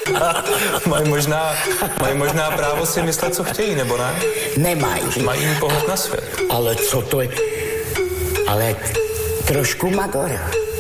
Mají možná právo si myslet, co chtějí, nebo ne? Nemají. Mají pohled na svět. Ale co to je? Ale trošku Magora.